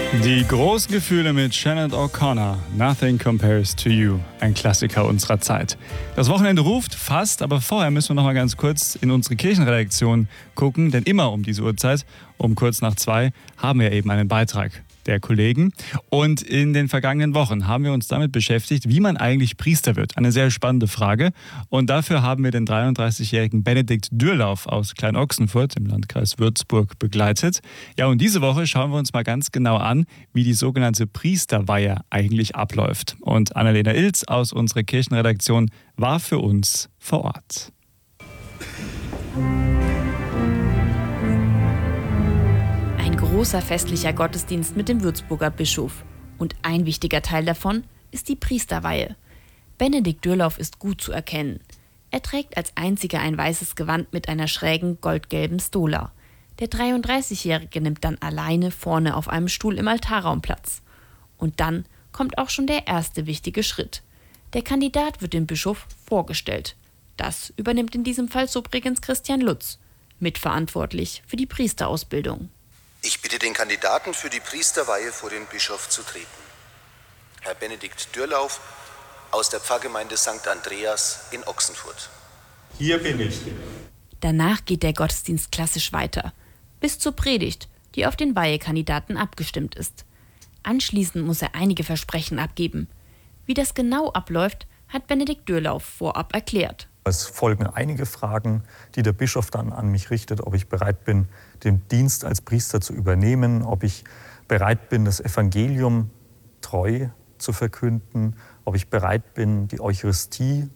Die großen Gefühle mit Shannon O'Connor, Nothing Compares to You, ein Klassiker unserer Zeit. Das Wochenende ruft fast, aber vorher müssen wir noch mal ganz kurz in unsere Kirchenredaktion gucken, denn immer um diese Uhrzeit, um kurz nach 2, haben wir eben einen Beitrag der Kollegen. Und in den vergangenen Wochen haben wir uns damit beschäftigt, wie man eigentlich Priester wird. Eine sehr spannende Frage. Und dafür haben wir den 33-jährigen Benedikt Dürlauf aus Klein-Ochsenfurt im Landkreis Würzburg begleitet. Ja, und diese Woche schauen wir uns mal ganz genau an, wie die sogenannte Priesterweihe eigentlich abläuft. Und Annalena Ilz aus unserer Kirchenredaktion war für uns vor Ort. Ein großer festlicher Gottesdienst mit dem Würzburger Bischof. Und ein wichtiger Teil davon ist die Priesterweihe. Benedikt Dürlauf ist gut zu erkennen. Er trägt als einziger ein weißes Gewand mit einer schrägen goldgelben Stola. Der 33-Jährige nimmt dann alleine vorne auf einem Stuhl im Altarraum Platz. Und dann kommt auch schon der erste wichtige Schritt. Der Kandidat wird dem Bischof vorgestellt. Das übernimmt in diesem Fall übrigens Christian Lutz, mitverantwortlich für die Priesterausbildung. Ich bitte den Kandidaten für die Priesterweihe vor den Bischof zu treten. Herr Benedikt Dürlauf aus der Pfarrgemeinde St. Andreas in Ochsenfurt. Hier bin ich. Danach geht der Gottesdienst klassisch weiter, bis zur Predigt, die auf den Weihekandidaten abgestimmt ist. Anschließend muss er einige Versprechen abgeben. Wie das genau abläuft, hat Benedikt Dürlauf vorab erklärt. Es folgen einige Fragen, die der Bischof dann an mich richtet, ob ich bereit bin, den Dienst als Priester zu übernehmen, ob ich bereit bin, das Evangelium treu zu verkünden, ob ich bereit bin, die Eucharistie